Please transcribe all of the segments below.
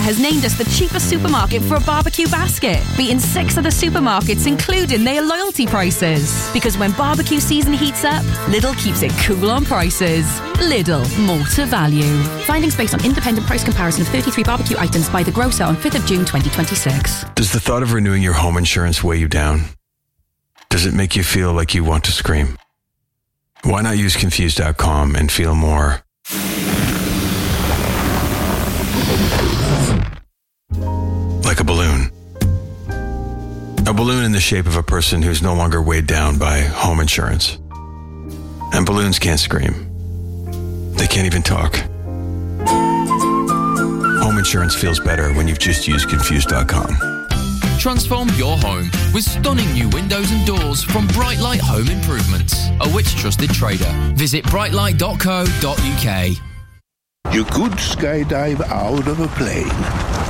has named us the cheapest supermarket for a barbecue basket, beating 6 other supermarkets, including their loyalty prices. Because when barbecue season heats up, Lidl keeps it cool on prices. Lidl, more to value. Findings based on independent price comparison of 33 barbecue items by the grocer on 5th of June 2026. Does the thought of renewing your home insurance weigh you down? Does it make you feel like you want to scream? Why not use Confused.com and feel more like a balloon? A balloon in the shape of a person who's no longer weighed down by home insurance. And balloons can't scream. They can't even talk. Home insurance feels better when you've just used Confused.com. Transform your home with stunning new windows and doors from Brightlight Home Improvements, a Which trusted trader. Visit brightlight.co.uk. You could skydive out of a plane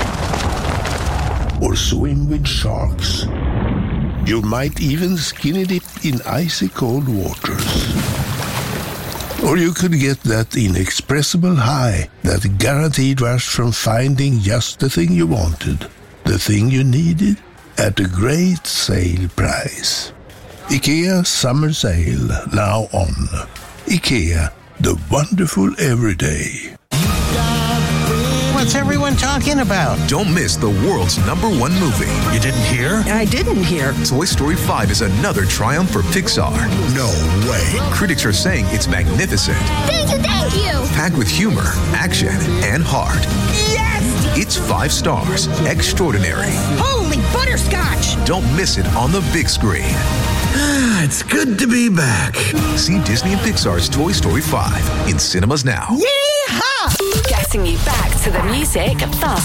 or swim with sharks. You might even skinny dip in icy cold waters. Or you could get that inexpressible high, that guaranteed rush from finding just the thing you wanted, the thing you needed, at a great sale price. IKEA Summer Sale, now on. IKEA, the wonderful everyday. What's everyone talking about? Don't miss the world's #1 movie. You didn't hear? I didn't hear. Toy Story 5 is another triumph for Pixar. No way. Critics are saying it's magnificent. Thank you! Packed with humor, action, and heart. Yes! It's 5 stars. Extraordinary. Holy butterscotch! Don't miss it on the big screen. It's good to be back. See Disney and Pixar's Toy Story 5 in cinemas now. Yeehaw! Getting you back to the music fast.